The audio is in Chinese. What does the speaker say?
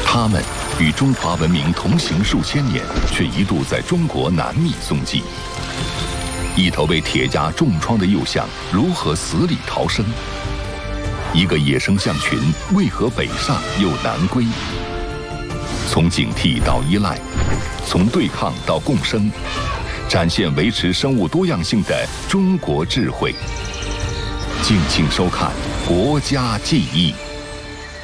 他们与中华文明同行数千年，却一度在中国难觅踪迹。一头被铁夹重创的幼象如何死里逃生？一个野生象群为何北上又南归？从警惕到依赖，从对抗到共生，展现维持生物多样性的中国智慧。敬请收看《国家记忆》。